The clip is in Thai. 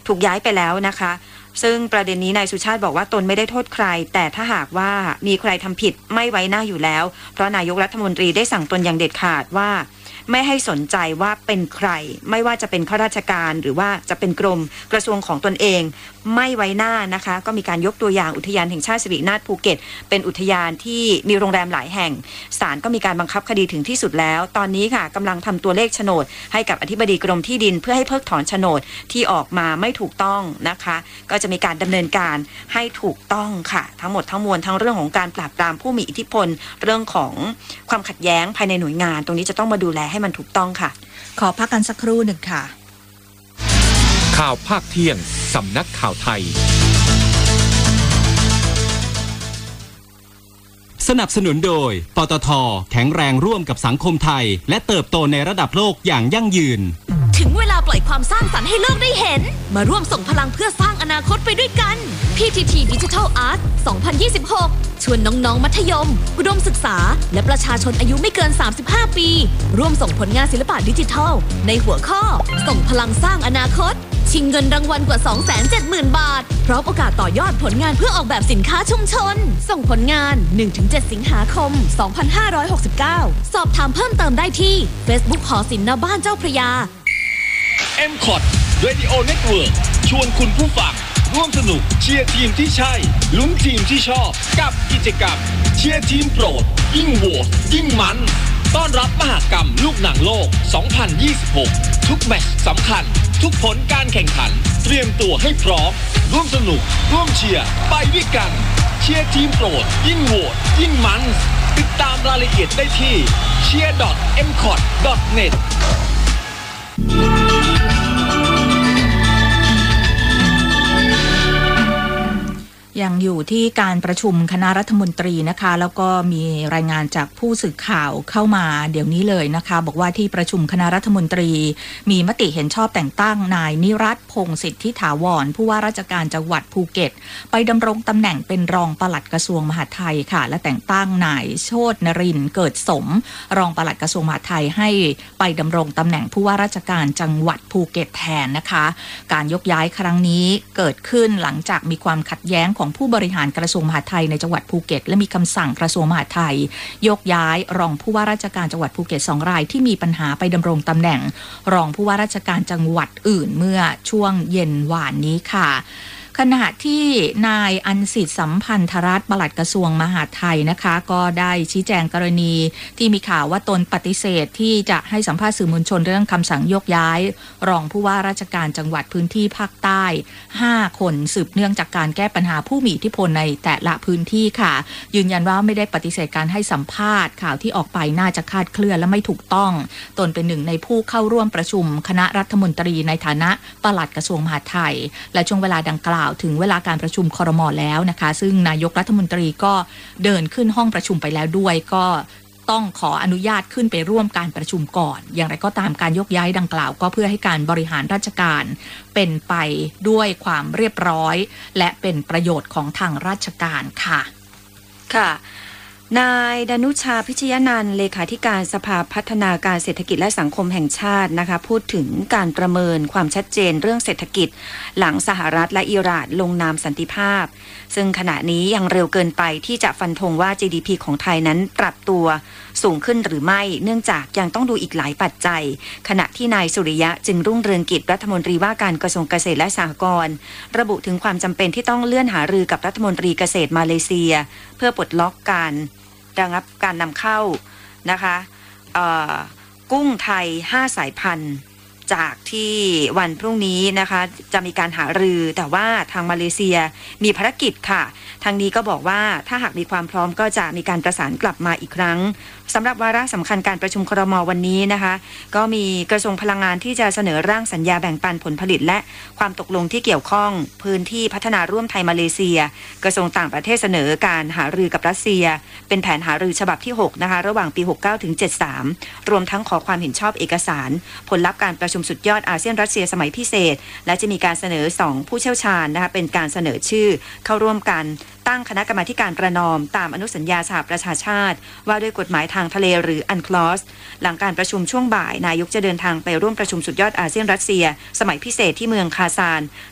ถูกย้ายไปแล้วนะคะซึ่งประเด็นนี้นายสุชาติบอกว่าตนไม่ได้โทษใครแต่ถ้าหากว่ามีใครทำผิดไม่ไว้หน้าอยู่แล้วเพราะนายกรัฐมนตรีได้สั่งตนอย่างเด็ดขาดว่าไม่ให้สนใจว่าเป็นใครไม่ว่าจะเป็นข้าราชการหรือว่าจะเป็นกรมกระทรวงของตนเองไม่ไว้หน้านะคะก็มีการยกตัวอย่างอุทยานแห่งชาติสิรินาถภูเก็ตเป็นอุทยานที่มีโรงแรมหลายแห่งศาลก็มีการบังคับคดีถึงที่สุดแล้วตอนนี้ค่ะกำลังทำตัวเลขโฉนดให้กับอธิบดีกรมที่ดินเพื่อให้เพิกถอนโฉนดที่ออกมาไม่ถูกต้องนะคะก็จะมีการดำเนินการให้ถูกต้องค่ะทั้งหมดทั้งมวลทั้งเรื่องของการปราบปรามผู้มีอิทธิพลเรื่องของความขัดแย้งภายในหน่วยงานตรงนี้จะต้องมาดูแลให้มันถูกต้องค่ะขอพักกันสักครู่หนึ่งค่ะข่าวภาคเที่ยงสำนักข่าวไทยสนับสนุนโดยปตท.แข็งแรงร่วมกับสังคมไทยและเติบโตในระดับโลกอย่างยั่งยืนถึงเวลาปล่อยความสร้างสรรค์ให้โลกได้เห็นมาร่วมส่งพลังเพื่อสร้างอนาคตไปด้วยกัน PTT Digital Art 2026 ชวนน้องๆมัธยมอุดมศึกษาและประชาชนอายุไม่เกิน35ปีร่วมส่งผลงานศิลปะดิจิทัลในหัวข้อส่งพลังสร้างอนาคตชิงเงินรางวัลกว่า 270,000 บาทพร้อมโอกาสต่อยอดผลงานเพื่อออกแบบสินค้าชุมชนส่งผลงาน 1-7 สิงหาคม 2569 สอบถามเพิ่มเติมได้ที่ Facebook หอศิลป์ณบ้านเจ้าพระยา MCOT Radio Network ชวนคุณผู้ฟังร่วมสนุกเชียร์ทีมที่ใช่ลุ้นทีมที่ชอบกับกิจกรรมเชียร์ทีมโปรดยิ่งโหวตยิ่งมันต้อนรับมหกรรมลูกหนังโลก 2026 ทุกแมตช์สำคัญทุกผลการแข่งขันเตรียมตัวให้พร้อมร่วมสนุกร่วมเชียร์ไปด้วยกันเชียร์ทีมโปรดยิ่งโหวตยิ่งมันติดตามรายละเอียดได้ที่ cheer.mcot.net ยังอยู่ที่การประชุมคณะรัฐมนตรีนะคะแล้วก็มีรายงานจากผู้สื่อข่าวเข้ามาเดี๋ยวนี้เลยนะคะบอกว่าที่ประชุมคณะรัฐมนตรีมีมติเห็นชอบแต่งตั้งนายนิรัตน์พงษ์สิทธิถาวรผู้ว่าราชการจังหวัดภูเก็ตไปดำรงตำแหน่งเป็นรองปลัดกระทรวงมหาดไทยค่ะและแต่งตั้งนายโชตินรินทร์เกิดสมรองปลัดกระทรวงมหาดไทยให้ไปดำรงตำแหน่งผู้ว่าราชการจังหวัดภูเก็ตแทนนะคะการยกย้ายครั้งนี้เกิดขึ้นหลังจากมีความขัดแย้งของผู้บริหารกระทรวงมหาดไทยในจังหวัดภูเก็ตและมีคำสั่งกระทรวงมหาดไทยยกย้ายรองผู้ว่าราชการจังหวัดภูเก็ต2 รายที่มีปัญหาไปดำรงตำแหน่งรองผู้ว่าราชการจังหวัดอื่นเมื่อช่วงเย็นวานนี้ค่ะขณะที่นายอันสิทธิ์สัมพันธรัตน์ปลัดกระทรวงมหาดไทยนะคะก็ได้ชี้แจงกรณีที่มีข่าวว่าตนปฏิเสธที่จะให้สัมภาษณ์สื่อมวลชนเรื่องคำสั่งยกย้ายรองผู้ว่าราชการจังหวัดพื้นที่ภาคใต้5 คนสืบเนื่องจากการแก้ปัญหาผู้มีอิทธิพลในแต่ละพื้นที่ค่ะยืนยันว่าไม่ได้ปฏิเสธการให้สัมภาษณ์ข่าวที่ออกไปน่าจะคลาดเคลื่อนและไม่ถูกต้องตนเป็นหนึ่งในผู้เข้าร่วมประชุมคณะรัฐมนตรีในฐานะปลัดกระทรวงมหาดไทยและช่วงเวลาดังกล่าวถึงเวลาการประชุมครม.แล้วนะคะซึ่งนายกรัฐมนตรีก็เดินขึ้นห้องประชุมไปแล้วด้วยก็ต้องขออนุญาตขึ้นไปร่วมการประชุมก่อนอย่างไรก็ตามการยกย้ายดังกล่าวก็เพื่อให้การบริหารราชการเป็นไปด้วยความเรียบร้อยและเป็นประโยชน์ของทางราชการค่ะค่ะนายดนุชาพิชยนันท์เลขาธิการสภาพัฒนาการเศรษฐกิจและสังคมแห่งชาตินะคะพูดถึงการประเมินความชัดเจนเรื่องเศรษฐกิจหลังสหรัฐและอิหร่านลงนามสันติภาพซึ่งขณะนี้ยังเร็วเกินไปที่จะฟันธงว่า GDP ของไทยนั้นปรับตัวสูงขึ้นหรือไม่เนื่องจากยังต้องดูอีกหลายปัจจัยขณะที่นายสุริยะจึงรุ่งเรืองกิจรัฐมนตรีว่าการกระทรวงเกษตรและสหกรณ์ระบุถึงความจำเป็นที่ต้องเลื่อนหารือกับรัฐมนตรีเกษตรมาเลเซียเพื่อปลดล็อกการระงับการนำเข้านะคะกุ้งไทย5 สายพันธุ์จากที่วันพรุ่งนี้นะคะจะมีการหารือแต่ว่าทางมาเลเซียมีภารกิจค่ะทางนี้ก็บอกว่าถ้าหากมีความพร้อมก็จะมีการประสานกลับมาอีกครั้งสำหรับวาระสำคัญการประชุมครม.วันนี้นะคะก็มีกระทรวงพลังงานที่จะเสนอร่างสัญญาแบ่งปันผลผลิตและความตกลงที่เกี่ยวข้องพื้นที่พัฒนาร่วมไทยมาเลเซียกระทรวงต่างประเทศเสนอการหารือกับรัสเซียเป็นแผนหารือฉบับที่6นะคะระหว่างปี69ถึง73รวมทั้งขอความเห็นชอบเอกสารผลลัพธ์การประชุมสุดยอดอาเซียนรัสเซียสมัยพิเศษและจะมีการเสนอ2ผู้เชี่ยวชาญนะคะเป็นการเสนอชื่อเข้าร่วมกันตั้งคณะกรรมาการประนอมตามอนุสัญญาสหประชาชาติว่าด้วยกฎหมายทางทะเลหรืออันคลอสหลังการประชุมช่วงบ่ายนายกจะเดินทางไปร่วมประชุมสุดยอดอาเซียนรัสเซียสมัยพิเศษที่เมืองคาซาน